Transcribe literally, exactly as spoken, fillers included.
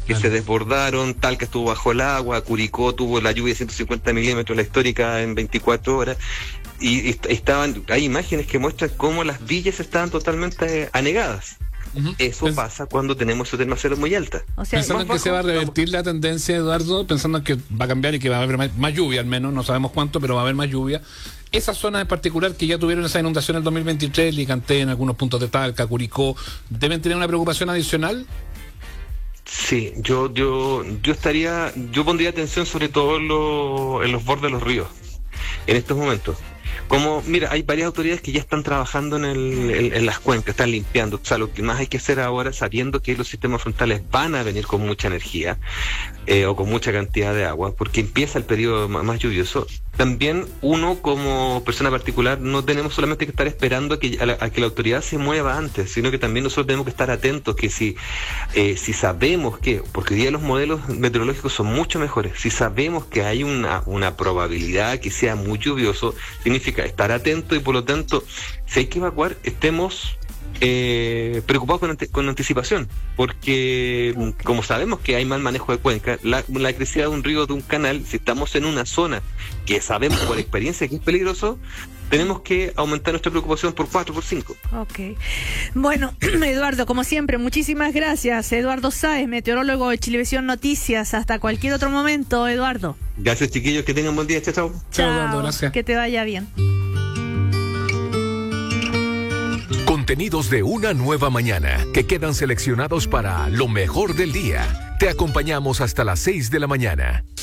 que Claro. se desbordaron, Talca estuvo bajo el agua, Curicó tuvo la lluvia de ciento cincuenta milímetros, la histórica en veinticuatro horas, y, y estaban, hay imágenes que muestran cómo las villas estaban totalmente anegadas. Uh-huh. Eso Pens- pasa cuando tenemos esos termoceros muy altas. O sea, Pensando en más que se va a bajo, revertir la tendencia, Eduardo, pensando en que va a cambiar y que va a haber más, más lluvia al menos, no sabemos cuánto, pero va a haber más lluvia. Esas zonas en particular que ya tuvieron esa inundación en el dos mil veintitrés, Licanté, en algunos puntos de Talca, Curicó, ¿deben tener una preocupación adicional? Sí, yo, yo, yo estaría, yo pondría atención sobre todo en, lo- en los bordes de los ríos, en estos momentos. Como, mira, hay varias autoridades que ya están trabajando en, el, en, en las cuencas, están limpiando. O sea, lo que más hay que hacer ahora, sabiendo que los sistemas frontales van a venir con mucha energía eh, o con mucha cantidad de agua, porque empieza el periodo más, más lluvioso. También uno como persona particular no tenemos solamente que estar esperando a que, a la, a que la autoridad se mueva antes, sino que también nosotros tenemos que estar atentos que si, eh, si sabemos que, porque hoy día los modelos meteorológicos son mucho mejores, si sabemos que hay una, una probabilidad que sea muy lluvioso, significa estar atento y por lo tanto, si hay que evacuar, estemos eh, preocupados con, ante, con anticipación, porque okay. como sabemos que hay mal manejo de cuenca, la, la crecida de un río, de un canal, si estamos en una zona que sabemos por experiencia que es peligroso, tenemos que aumentar nuestra preocupación por cuatro, por cinco. Ok. Bueno, Eduardo, como siempre, muchísimas gracias. Eduardo Sáez, meteorólogo de Chilevisión Noticias. Hasta cualquier otro momento, Eduardo. Gracias, chiquillos, que tengan buen día. Chao, chao. Chao, Eduardo, gracias. Que te vaya bien. Contenidos de una nueva mañana que quedan seleccionados para lo mejor del día. Te acompañamos hasta las seis de la mañana.